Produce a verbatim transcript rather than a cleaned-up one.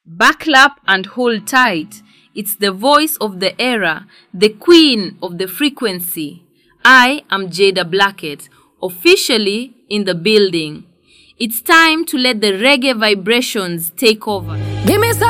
Buckle up and hold tight. It's the voice of the era, the queen of the frequency. I am Jada Blackett, officially in the building. It's time to let the reggae vibrations take over. Give me some